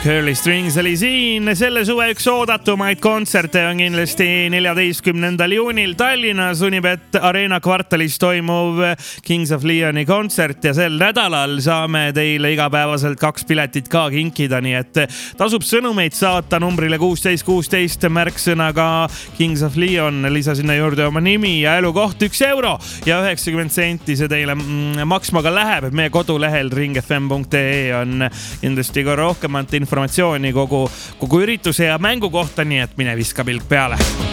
Curly Strings oli siin. Selle suve üks oodatumaid kontserte on kindlasti 14. juunil Tallinnas Unibet Arena kvartalis toimuv Kings of Leoni kontsert ja sel nädalal saame teile igapäevaselt 2 piletit ka kinkida, nii et tasub sõnumeid saata numbrile 1616 märksõnaga Kings of Leon, lisa sinna juurde oma nimi ja elukoht 1 euro ja 90 senti see teile maksma ka läheb. Meie kodulehel ringfm.ee on kindlasti ka rohkemat informatsiooni kogu ürituse ja mängu kohta, nii et mine viska pilk peale.